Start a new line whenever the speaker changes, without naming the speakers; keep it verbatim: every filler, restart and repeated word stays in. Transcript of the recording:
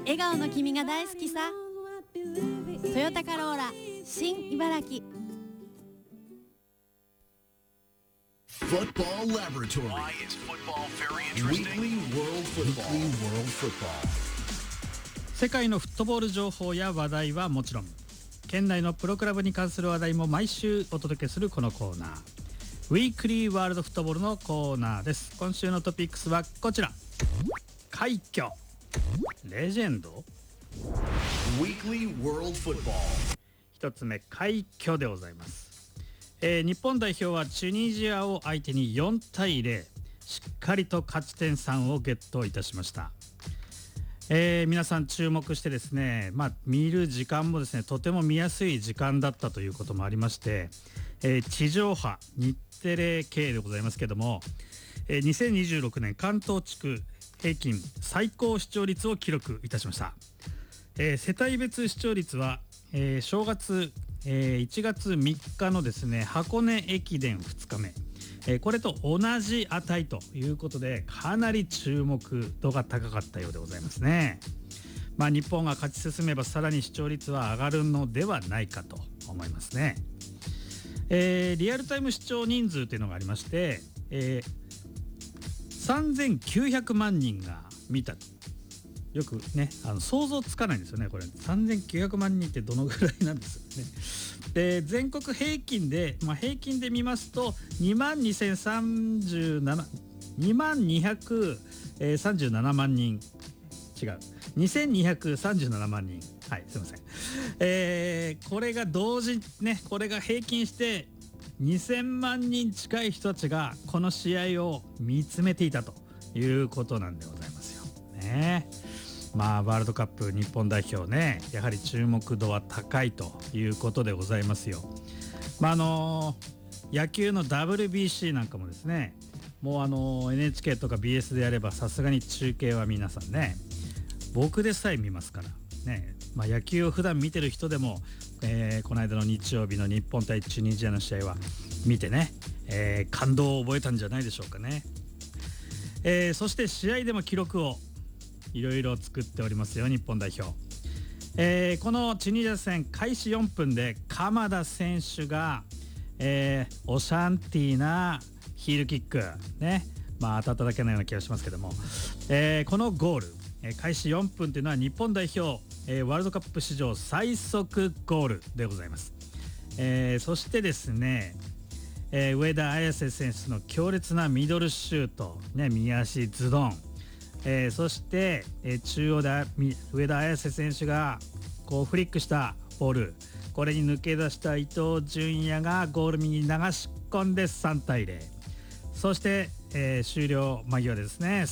笑顔の君が大好きさ。トヨタカローラ新茨城。
Football Laboratory.
Why is football very interesting?
Weekly World Football. Weekly World Football.
世界のフットボール情報や話題はもちろん、県内のプロクラブに関する話題も毎週お届けするこのコーナー、ウィークリーワールドフットボールのコーナーです。今週のトピックスはこちら。快挙、レジェンド。
Weekly World Football.
一つ目、快挙でございます。えー、日本代表はチュニジアを相手によんたいゼロ、しっかりと勝ち点さんをゲットいたしました。えー、皆さん注目してですね、まあ、見る時間もですね、とても見やすい時間だったということもありまして、えー、地上波日テレ系でございますけども、えー、にせんにじゅうろくねん関東地区平均最高視聴率を記録いたしました。えー、世帯別視聴率は、えー、正月、えー、いちがつみっかのですね箱根駅伝ふつかめ、えー、これと同じ値ということで、かなり注目度が高かったようでございますね。まあ、日本が勝ち進めばさらに視聴率は上がるのではないかと思いますね。えー、リアルタイム視聴人数というのがありまして、えー、さんぜんきゅうひゃくまんにんが見た。よくね、あの想像つかないんですよね。これさんぜんきゅうひゃくまんにんってどのぐらいなんですよね。で、全国平均で、まあ、平均で見ますとにまんにせんさんじゅうなな にまんにひゃくさんじゅうななまんにん、違うにせんにひゃくさんじゅうななまんにん、はい、すいません。えー、これが同時ね、これが平均してにせんまんにん近い人たちがこの試合を見つめていたということなんでございますよね。まあ、ワールドカップ日本代表ね、やはり注目度は高いということでございますよ。まああの野球の ダブリュービーシー なんかもですね、もうあの エヌエイチケー とか ビーエス でやればさすがに中継は皆さんね、僕でさえ見ますからね。まあ、野球を普段見てる人でも、えー、この間の日曜日の日本対チュニジアの試合は見てね、えー、感動を覚えたんじゃないでしょうかね。えー、そして試合でも記録をいろいろ作っておりますよ、日本代表。えー、このチュニジア戦開始よんぷんで鎌田選手が、えー、オシャンティーなヒールキックね、まあ当たっただけのような気がしますけども、えー、このゴール、えー、開始よんぷんというのは日本代表、えー、ワールドカップ史上最速ゴールでございます。えー、そしてですね、えー、上田綺世選手の強烈なミドルシュート、ね、右足ズドン。えー、そして、えー、中央で上田綺世選手がこうフリックしたボール、これに抜け出した伊東純也がゴール右に流し込んでさんたいゼロ。そして、えー、終了間際ですね、